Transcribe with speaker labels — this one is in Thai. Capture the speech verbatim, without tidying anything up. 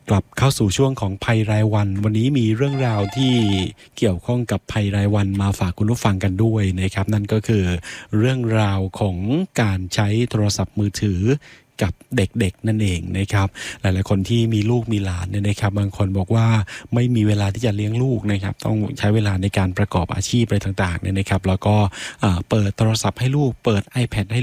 Speaker 1: กลับเข้าสู่ช่วงของภัยรายวันวันนี้มีเรื่องราวที่เกี่ยวข้องกับภัยรายวันมาฝากคุณผู้ฟังกันด้วยนะครับนั่นก็คือเรื่องราวของการใช้โทรศัพท์มือถือกับเด็กๆนั่นเองนะครับหลายๆคนที่มีลูกมีหลานเนี่ยนะครับบางคนบอกว่าไม่มีเวลาที่จะเลี้ยงลูกนะครับต้องใช้เวลาในการประกอบอาชีพอะไรต่างๆเนี่ยนะครับแล้วก็เปิดโทรศัพท์ให้ลูกเปิด iPad ให้